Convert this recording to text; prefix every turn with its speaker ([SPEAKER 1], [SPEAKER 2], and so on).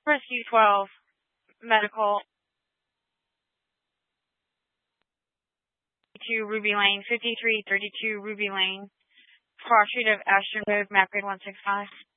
[SPEAKER 1] Rescue 12, medical to Ruby Lane, 5332 Ruby Lane, cross street of Ashton Road, Map Grade 165.